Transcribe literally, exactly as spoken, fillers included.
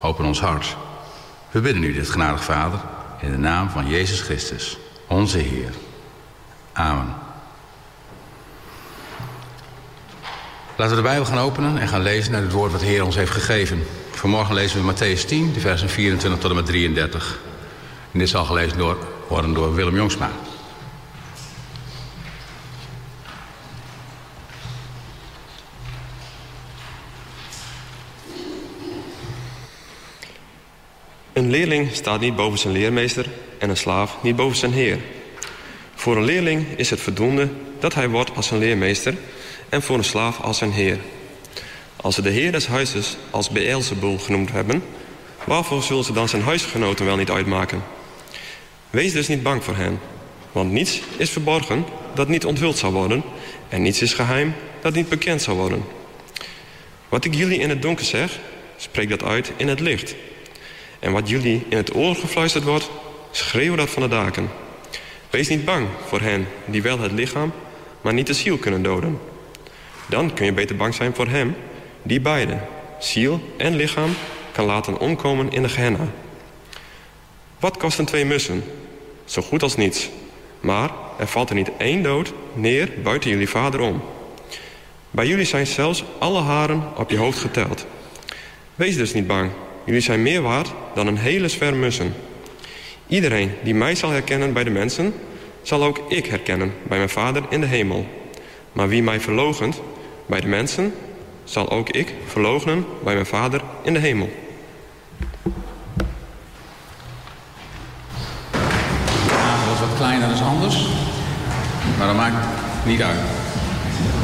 Open ons hart. We bidden u dit genadig Vader in de naam van Jezus Christus, onze Heer. Amen. Laten we de Bijbel gaan openen en gaan lezen naar het woord wat de Heer ons heeft gegeven. Vanmorgen lezen we Mattheüs tien, de versen vierentwintig tot en met drieëndertig. En dit zal gelezen door, worden door Willem Jongsma. Een leerling staat niet boven zijn leermeester en een slaaf niet boven zijn heer. Voor een leerling is het voldoende dat hij wordt als zijn leermeester en voor een slaaf als zijn heer. Als ze de heer des huizes als Beelzebul genoemd hebben, waarvoor zullen ze dan zijn huisgenoten wel niet uitmaken? Wees dus niet bang voor hen, want niets is verborgen dat niet onthuld zal worden en niets is geheim dat niet bekend zal worden. Wat ik jullie in het donker zeg, spreek dat uit in het licht. En wat jullie in het oor gefluisterd wordt, schreeuw dat van de daken. Wees niet bang voor hen die wel het lichaam, maar niet de ziel kunnen doden. Dan kun je beter bang zijn voor hem die beide, ziel en lichaam, kan laten omkomen in de Gehenna. Wat kosten twee mussen? Zo goed als niets. Maar er valt er niet één dood neer buiten jullie vader om. Bij jullie zijn zelfs alle haren op je hoofd geteld. Wees dus niet bang. Jullie zijn meer waard dan een hele zwerm mussen. Iedereen die mij zal herkennen bij de mensen, zal ook ik herkennen bij mijn Vader in de hemel. Maar wie mij verloochent bij de mensen, zal ook ik verloochenen bij mijn Vader in de hemel. Ja, dat is wat kleiner dan anders, maar dat maakt niet uit.